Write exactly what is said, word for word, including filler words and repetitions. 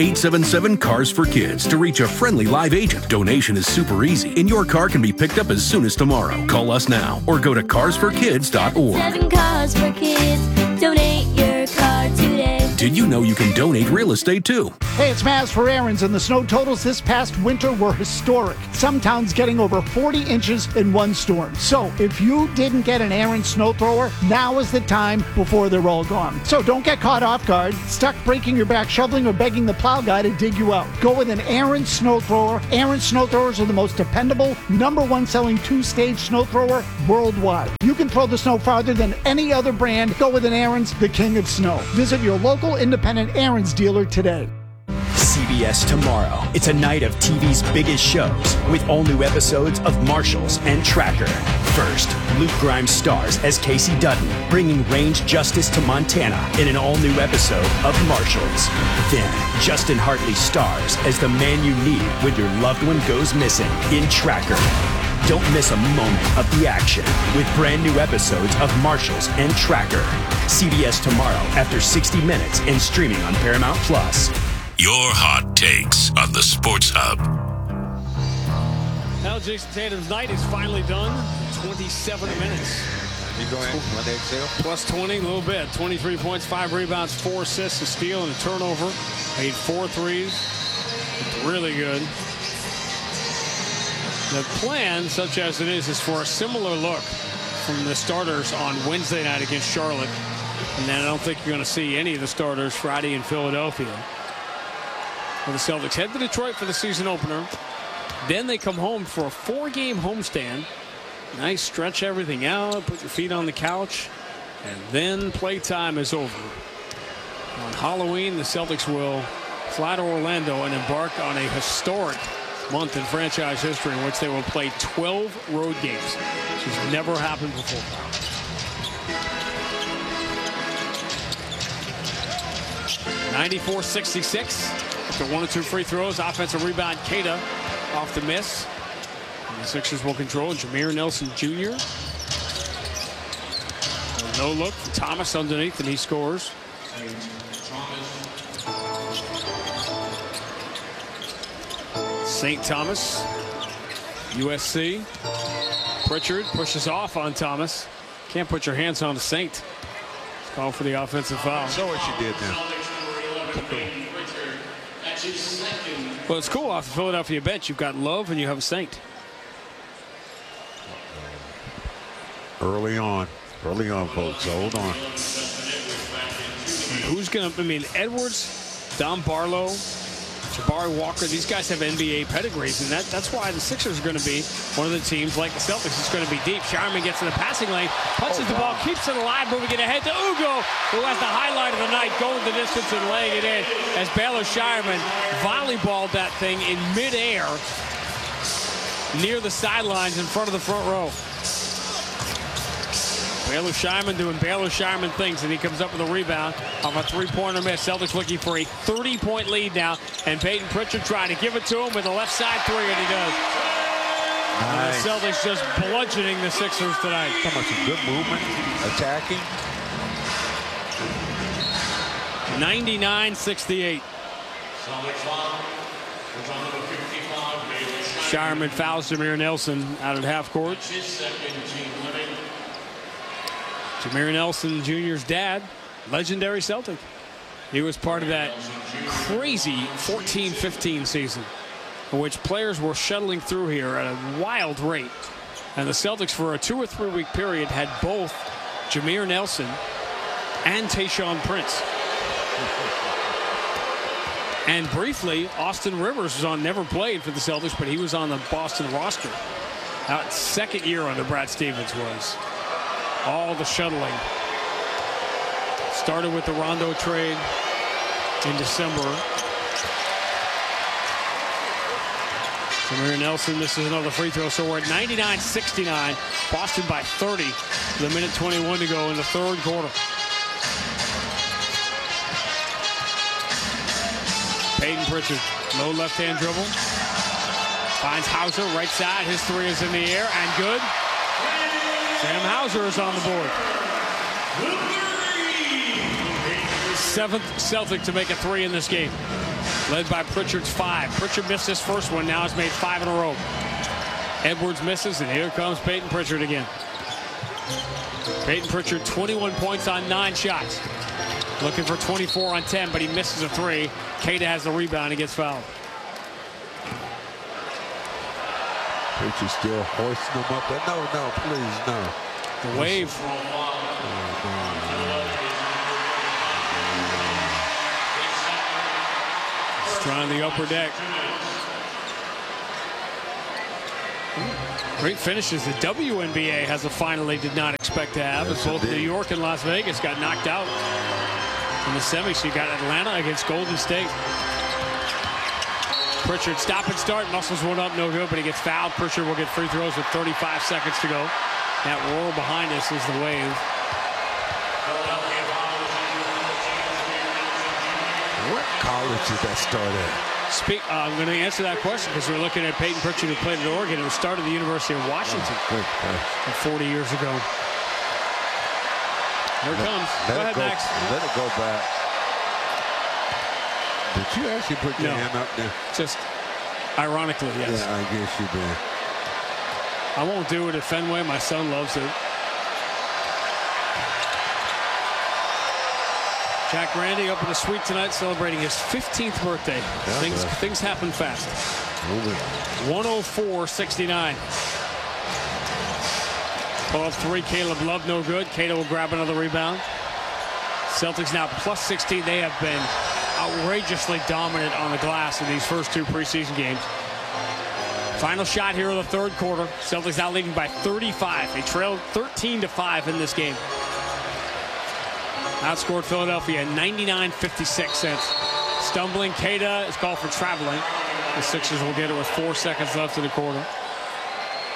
eight seven seven, cars for kids to reach a friendly live agent. Donation is super easy, and your car can be picked up as soon as tomorrow. Call us now or go to cars for kids dot org. Seven Cars for Kids. Donate your car today. Did you know you can donate real estate too? Hey, it's Maz for Aaron's, and the snow totals this past winter were historic. Some towns getting over forty inches in one storm. So if you didn't get an Aaron's snow thrower, now is the time before they're all gone. So don't get caught off guard, stuck breaking your back shoveling or begging the plow guy to dig you out. Go with an Aaron's snow thrower. Aaron's snow throwers are the most dependable, number one selling two-stage snow thrower worldwide. You can throw the snow farther than any other brand. Go with an Aaron's, the king of snow. Visit your local independent Aaron's dealer today. C B S tomorrow. It's a night of T V's biggest shows with all new episodes of Marshals and Tracker. First, Luke Grimes stars as Casey Dutton, bringing range justice to Montana in an all-new episode of Marshals. Then, Justin Hartley stars as the man you need when your loved one goes missing in Tracker. Don't miss a moment of the action with brand new episodes of Marshals and Tracker. C B S tomorrow after sixty minutes and streaming on Paramount Plus. Your hot takes on the Sports Hub. Now Jason Tatum's night is finally done. twenty-seven minutes. You go ahead. Let it exhale. Plus twenty, a little bit. twenty-three points, five rebounds, four assists, a steal, and a turnover. Made four threes. Really good. The plan, such as it is, is for a similar look from the starters on Wednesday night against Charlotte. And then I don't think you're going to see any of the starters Friday in Philadelphia. Well, the Celtics head to Detroit for the season opener. Then they come home for a four-game homestand. Nice, stretch everything out, put your feet on the couch, and then playtime is over. On Halloween, the Celtics will fly to Orlando and embark on a historic month in franchise history in which they will play twelve road games, which has never happened before. ninety-four sixty-six. After one or two free throws, offensive rebound, Queta off the miss. And the Sixers will control Jameer Nelson Junior No look for Thomas underneath, and he scores. Saint Thomas, U S C. Pritchard pushes off on Thomas. Can't put your hands on the Saint. Call for the offensive foul. So what you did now. Well, it's cool. Off the Philadelphia bench, you've got Love and you have a Saint. Early on. Early on, folks. Hold on. Who's going to, I mean, Edwards, Don Barlow, Jabari Walker, these guys have N B A pedigrees, and that, that's why the Sixers are going to be one of the teams like the Celtics. It's going to be deep. Shireman gets in the passing lane, punches the ball, keeps it alive, moving it ahead to Ugo, who has the highlight of the night, going the distance and laying it in as Baylor Shireman volleyballed that thing in midair near the sidelines in front of the front row. Baylor Shireman doing Baylor Shireman things, and he comes up with a rebound off a three-pointer miss. Celtics looking for a thirty-point lead now, and Peyton Pritchard trying to give it to him with a left side three, and he does. Nice. And the Celtics just bludgeoning the Sixers tonight. Come on, some good movement, attacking. ninety-nine sixty-eight. Shireman fouls Jameer Nelson out at half court. Jameer Nelson Junior's dad, legendary Celtic. He was part of that crazy fourteen fifteen season in which players were shuttling through here at a wild rate. And the Celtics, for a two or three week period, had both Jameer Nelson and Tayshaun Prince. And briefly, Austin Rivers was on, never played for the Celtics, but he was on the Boston roster. Out second year under Brad Stevens was. All the shuttling. Started with the Rondo trade in December. Jameer Nelson misses another free throw, so we're at ninety-nine sixty-nine. Boston by thirty with a minute twenty-one to go in the third quarter. Peyton Pritchard, low left-hand dribble. Finds Hauser, right side. His three is in the air, and good. Sam Hauser is on the board. seventh Celtic to make a three in this game. Led by Pritchard's five. Pritchard missed his first one. Now has made five in a row. Edwards misses, and here comes Peyton Pritchard again. Peyton Pritchard, twenty-one points on nine shots. Looking for twenty-four on ten, but he misses a three. Keita has the rebound and gets fouled. Pritchard still hoisting them up there. No, no, please, no. The wave. Trying the upper deck. Great finishes. The W N B A has a final they did not expect to have. Yes, as both New York and Las Vegas got knocked out in the semis. So you got Atlanta against Golden State. Pritchard stop and start. Muscles one up, no good, but he gets fouled. Pritchard will get free throws with thirty-five seconds to go. That roar behind us is the wave. What college did that start at? Speak, uh, I'm going to answer that question because we're looking at Peyton Pritchard, who played at Oregon. It was started at the University of Washington oh, forty years ago. Here it let, comes. Let go it ahead, go, Max. Let it go back. Did you actually put your no, hand up there? Just ironically, yes. Yeah, I guess you did. I won't do it at Fenway. My son loves it. Jack Randy up in the suite tonight celebrating his fifteenth birthday. Yeah, things, things happen fast. one oh four sixty-nine. Pull up three, Caleb Love, no good. Keita will grab another rebound. Celtics now plus sixteen. They have been outrageously dominant on the glass in these first two preseason games. Final shot here in the third quarter. Celtics now leading by thirty-five. They trailed thirteen to five in this game. Outscored Philadelphia ninety-nine fifty-six. Stumbling Keita is called for traveling. The Sixers will get it with four seconds left in the quarter.